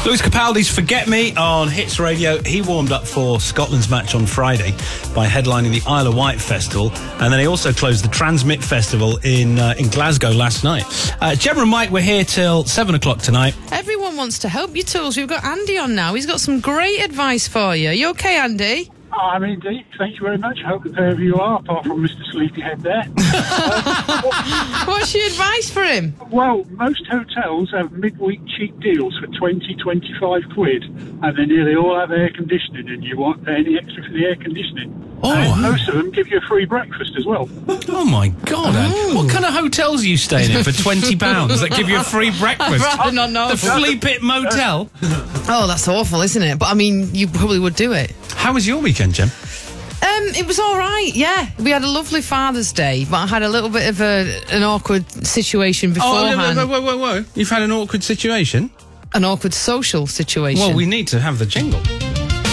Lewis Capaldi's Forget Me on Hits Radio. He warmed up for Scotland's match on Friday by headlining the Isle of Wight Festival, and then he also closed the Transmit Festival in Glasgow last night. Gemma and Mike, we're here till 7 o'clock tonight. Everyone wants to help you, Tools. We've got Andy on now. He's got some great advice for you. You okay, Andy? I'm indeed. Thank you very much. I hope that wherever you are, apart from Mr. Sleepyhead there. What's your advice for him? Well, most hotels have midweek cheap deals for 20, 25 quid, and they nearly all have air conditioning, and you won't pay any extra for the air conditioning. And most of them give you a free breakfast as well. Oh, my God. What kind of hotels are you staying in for £20 that give you a free breakfast? I'd rather not know. The Flea Pit Motel? Oh, that's awful, isn't it? But, I mean, you probably would do it. How was your weekend, Jem? It was all right, yeah. We had a lovely Father's Day, but I had a little bit of an awkward situation beforehand. Whoa. You've had an awkward situation? An awkward social situation. Well, we need to have the jingle.